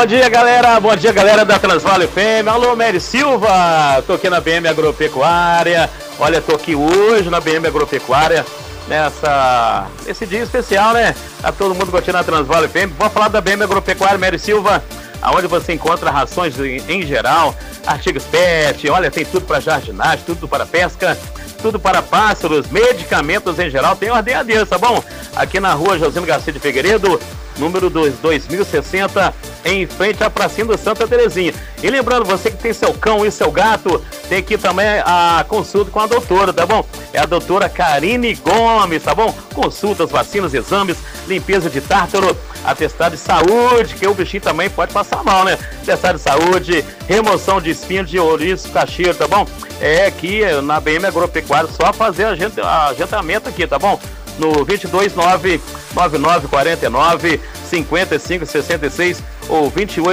Bom dia galera da Transvale FM. Alô, Mary Silva, tô aqui na BM Agropecuária. Olha, tô aqui hoje na BM Agropecuária, nesse dia especial, né? Tá todo mundo curtindo a Transvale FM. Vamos falar da BM Agropecuária, Mary Silva, aonde você encontra rações em geral, artigos pet, olha, tem tudo para jardinagem, tudo para pesca, tudo para pássaros, medicamentos em geral, tem ordem a Deus, tá bom? Aqui na rua Josino Garcia de Figueiredo, número 2060, em frente à pracinha do Santa Terezinha. E lembrando, você que tem seu cão e seu gato, tem aqui também a consulta com a doutora, tá bom? É a doutora Karine Gomes, tá bom? Consultas, vacinas, exames, limpeza de tártaro, atestado de saúde, que o bichinho também pode passar mal, né? Atestado de saúde, remoção de espinho de ouriço, cacheiro, tá bom? É aqui na BM Agropecuária, só fazer agendamento aqui, tá bom? No 229-9949-5566 ou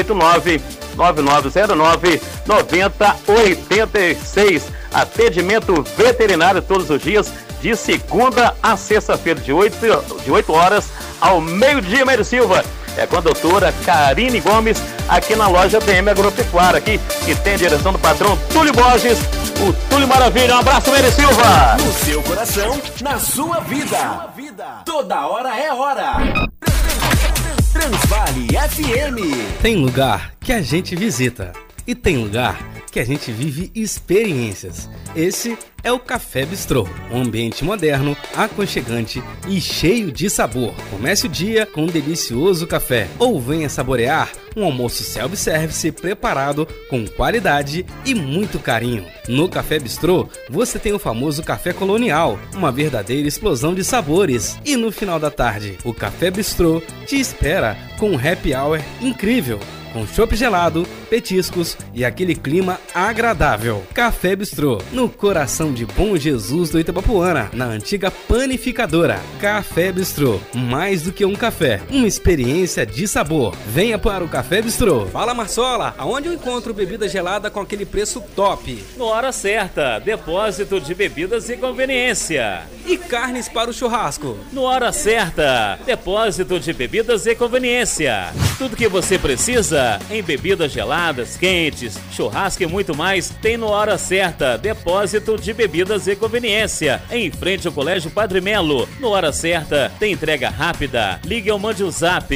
289-9909-9086. Atendimento veterinário todos os dias, de segunda a sexta-feira, de 8 horas ao meio-dia, Mário Silva. É com a doutora Karine Gomes, aqui na loja BM Agropecuária, aqui, que tem a direção do patrão Túlio Borges, o Túlio Maravilha. Um abraço, Mário Silva. No seu coração, na sua vida. Toda hora é hora. Transvale FM. Tem lugar que a gente visita e tem lugar que a gente vive experiências. Esse é o Café Bistrô, um ambiente moderno, aconchegante e cheio de sabor. Comece o dia com um delicioso café ou venha saborear um almoço self-service preparado com qualidade e muito carinho. No Café Bistrô, você tem o famoso café colonial, uma verdadeira explosão de sabores. E no final da tarde, o Café Bistrô te espera com um happy hour incrível, com chopp gelado, petiscos e aquele clima agradável. Café Bistrô, no coração de Bom Jesus do Itabapuana, na antiga panificadora. Café Bistrô, mais do que um café, uma experiência de sabor. Venha para o Café Bistrô. Fala, Marçola, aonde eu encontro bebida gelada com aquele preço top? No Hora Certa, depósito de bebidas e conveniência. E carnes para o churrasco? No Hora Certa, depósito de bebidas e conveniência. Tudo que você precisa em bebidas geladas, quentes, churrasco e muito mais, tem no Hora Certa, depósito de bebidas e conveniência, em frente ao Colégio Padre Melo. No Hora Certa, tem entrega rápida. Ligue ou mande o zap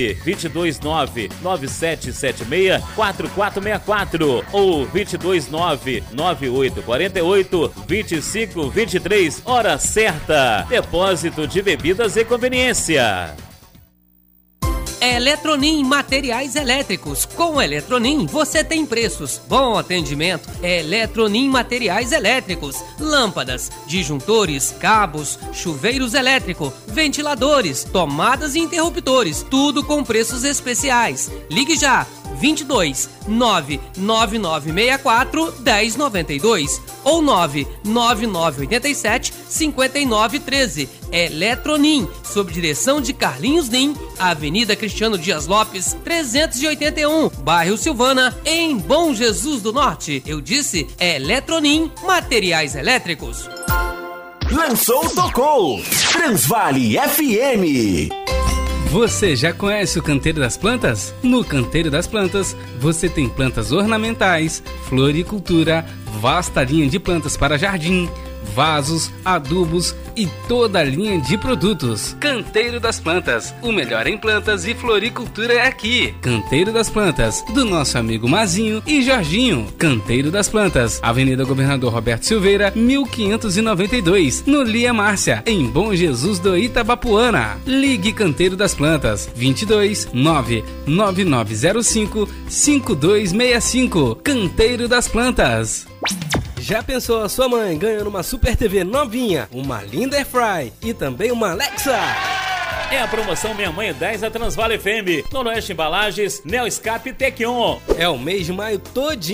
229-9776-4464 ou 229-9848-2523. Hora Certa, depósito de bebidas e conveniência. Eletronim Materiais Elétricos. Com Eletronim você tem preços, bom atendimento. Eletronim Materiais Elétricos. Lâmpadas, disjuntores, cabos, chuveiros elétricos, ventiladores, tomadas e interruptores. Tudo com preços especiais. Ligue já. 22 99964 1092 ou 99987 5913. Eletronim, sob direção de Carlinhos Nim, Avenida Cristiano Dias Lopes, 381, bairro Silvana, em Bom Jesus do Norte. Eu disse Eletronim Materiais Elétricos. Lançou, tocou. Transvale FM. Você já conhece o Canteiro das Plantas? No Canteiro das Plantas, você tem plantas ornamentais, floricultura, vasta linha de plantas para jardim, vasos, adubos e toda a linha de produtos. Canteiro das Plantas, o melhor em plantas e floricultura é aqui. Canteiro das Plantas, do nosso amigo Mazinho e Jorginho. Canteiro das Plantas, Avenida Governador Roberto Silveira, 1592, no Lia Márcia, em Bom Jesus do Itabapuana. Ligue Canteiro das Plantas, 22 99905 5265. Canteiro das Plantas. Já pensou a sua mãe ganhando uma Super TV novinha, uma linda Airfry e também uma Alexa? É a promoção Minha Mãe 10 da Transvale FM. Noroeste Embalagens, Neo Escape Tequion. É o mês de maio todinho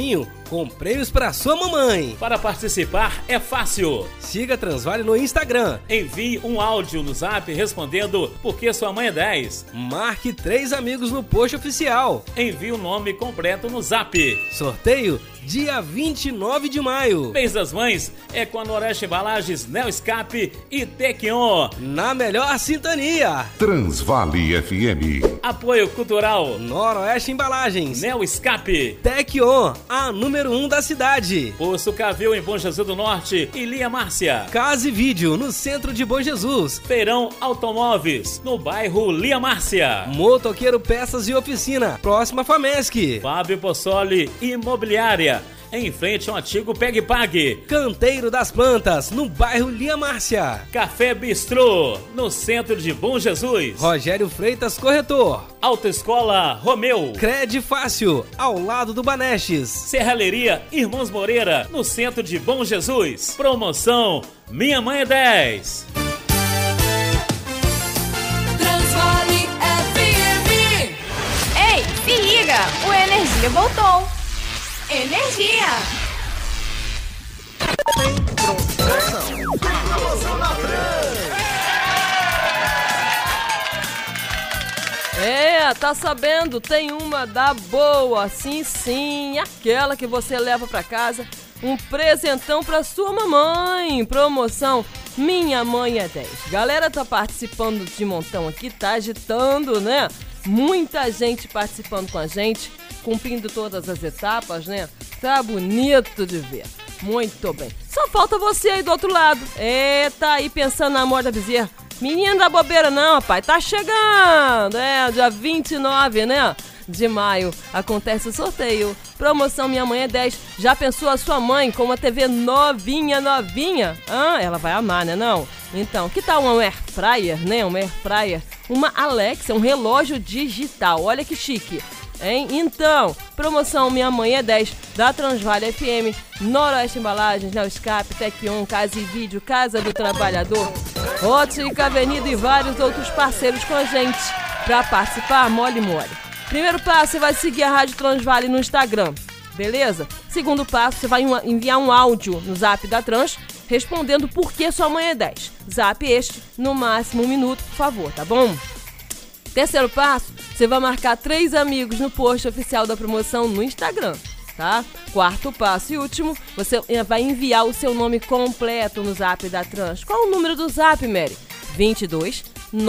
com prêmios para sua mamãe. Para participar é fácil. Siga a Transvale no Instagram. Envie um áudio no Zap respondendo porque sua mãe é 10. Marque 3 amigos no post oficial. Envie o nome completo no Zap. Sorteio dia 29 de maio. Mês das Mães é com a Noroeste Embalagens, Neo Escape e Tequion. Na melhor sintonia. Transvale FM. Apoio Cultural. Noroeste Embalagens, Neo Escape. Tequion, a número 1 da cidade. Poço Cavil em Bom Jesus do Norte e Lia Márcia. Casa e Vídeo no centro de Bom Jesus. Feirão Automóveis no bairro Lia Márcia. Motoqueiro Peças e Oficina, próxima Famesc. Fábio Possoli Imobiliária, em frente ao antigo Pegue Pague. Canteiro das Plantas, no bairro Lia Márcia. Café Bistrô, no centro de Bom Jesus. Rogério Freitas Corretor. Autoescola Romeu. Cred Fácil, ao lado do Banestes. Serralheria Irmãos Moreira, no centro de Bom Jesus. Promoção Minha Mãe é 10. Transvale FM. Ei, se liga, o Energia voltou. Energia. Tá sabendo? Tem uma da boa, sim, aquela que você leva pra casa, um presentão pra sua mamãe. Promoção Minha Mãe é 10. Galera tá participando de montão aqui, tá agitando, né? Muita gente participando com a gente, cumprindo todas as etapas, né? Tá bonito de ver. Muito bem. Só falta você aí do outro lado. Tá aí pensando na moda Bezerra. Menino da bobeira não, rapaz. Tá chegando. Dia 29, né? De maio acontece o sorteio. Promoção Minha Mãe é 10. Já pensou a sua mãe com uma TV novinha? Ela vai amar, né não? Então, que tal uma Air Fryer, né? Uma Air Fryer, uma Alexa, um relógio digital. Olha que chique. Então, promoção Minha Mãe é 10 da Transvale FM, Noroeste Embalagens, Neo Escape, Tequion, Casa e Vídeo, Casa do Trabalhador, Ótica Avenida e vários outros parceiros com a gente. Para participar, mole. Primeiro passo, você vai seguir a Rádio Transvale no Instagram, beleza? Segundo passo, você vai enviar um áudio no Zap da Trans, respondendo por que sua mãe é 10. Zap este, no máximo 1 minuto, por favor, tá bom? Terceiro passo, você vai marcar 3 amigos no post oficial da promoção no Instagram, tá? Quarto passo e último, você vai enviar o seu nome completo no Zap da Trans. Qual o número do Zap, Mary? 22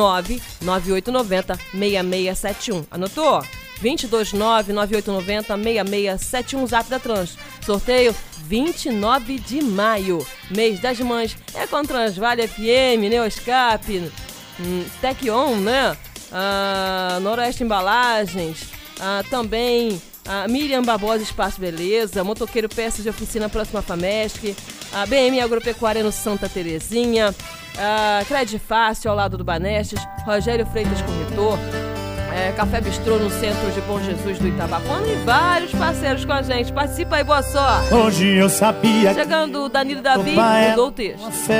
99890 6671. Anotou? 22 99890 6671, Zap da Trans. Sorteio 29 de maio. Mês das Mães é com Transvale FM, Neo Escape, Tequion, né? Noroeste Embalagens, também Miriam Barbosa Espaço Beleza, Motoqueiro Peças de Oficina próxima Famesc, a BM Agropecuária no Santa Terezinha, Cred Fácil ao lado do Banestes, Rogério Freitas Corretor, Café Bistrô no centro de Bom Jesus do Itabapoana e vários parceiros com a gente. Participa aí, boa sorte. Hoje eu sabia. Chegando o Danilo Davi, mudou o texto.